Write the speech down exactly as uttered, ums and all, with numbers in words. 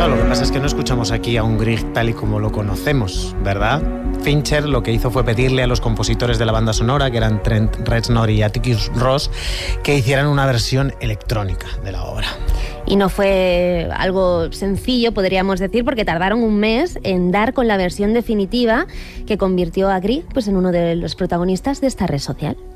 Claro, lo que pasa es que no escuchamos aquí a un Grieg tal y como lo conocemos, ¿verdad? Fincher lo que hizo fue pedirle a los compositores de la banda sonora, que eran Trent Reznor y Atticus Ross, que hicieran una versión electrónica de la obra. Y no fue algo sencillo, podríamos decir, porque tardaron un mes en dar con la versión definitiva que convirtió a Grieg pues, en uno de los protagonistas de esta red social.